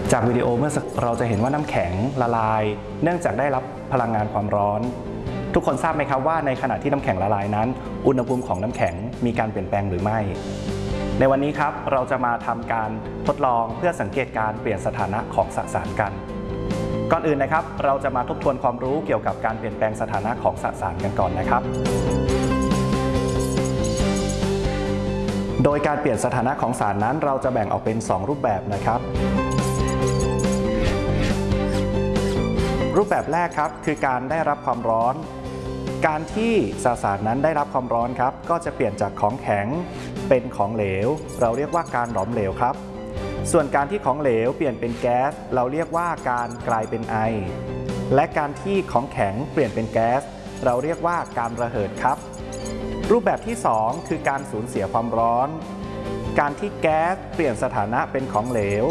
จากวิดีโอเมื่อเราจะเห็นว่าน้ำแข็งละลายเนื่องจากได้รับพลังงานความร้อนทุกคนทราบไหมครับว่าในขณะที่น้ำแข็งละลายนั้นอุณหภูมิของน้ำแข็งมีการเปลี่ยนแปลงหรือไม่ในวันนี้ครับเราจะมาทำการทดลองเพื่อสังเกตการเปลี่ยนสถานะของสสารกันก่อนอื่นนะครับเราจะมาทบทวนความรู้เกี่ยวกับการเปลี่ยนแปลงสถานะของสสารกันก่อนนะครับโดยการเปลี่ยนสถานะของสารนั้นเราจะแบ่งออกเป็น2รูปแบบนะครับรูปแบบแรกครับคือการได้รับความร้อนการที่สสารนั้นได้รับความร้อนครับก็จะเปลี่ยนจากของแข็งเป็นของเหลวเราเรียกว่าการหลอมเหลวครับส่วนการที่ของเหลวเปลี่ยนเป็นแก๊สเราเรียกว่าการกลายเป็นไอและการที่ของแข็งเปลี่ยนเป็นแก๊สเราเรียกว่าการระเหิดครับรูปแบบที่2คือการสูญเสียความร้อนการที่แก๊สเปลี่ยนสถานะเป็นของเหลว